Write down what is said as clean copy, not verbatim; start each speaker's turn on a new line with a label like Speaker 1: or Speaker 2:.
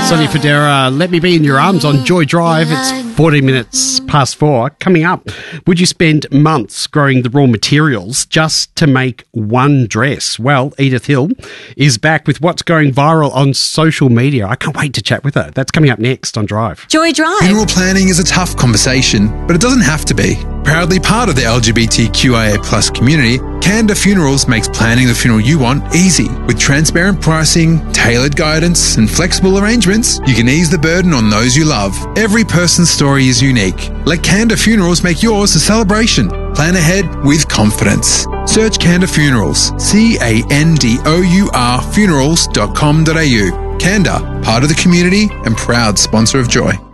Speaker 1: Sonny Fodera, Let Me Be in Your Arms on Joy Drive. It's 14 minutes past 4. Coming up, would you spend months growing the raw materials just to make one dress? Well, Edith Hill is back with what's going viral on social media. I can't wait to chat with her. That's coming up next on Drive.
Speaker 2: Joy Drive.
Speaker 3: Funeral planning is a tough conversation, but it doesn't have to be. Proudly part of the LGBTQIA+ community, Canada Funerals makes planning the funeral you want easy. With transparent pricing, tailored guidance, and flexible arrangements, you can ease the burden on those you love. Every person's story is unique. Let Canada Funerals make yours a celebration. Plan ahead with confidence. Search Canada Funerals, CANDOUR funerals.com.au. Canada, part of the community and proud sponsor of Joy.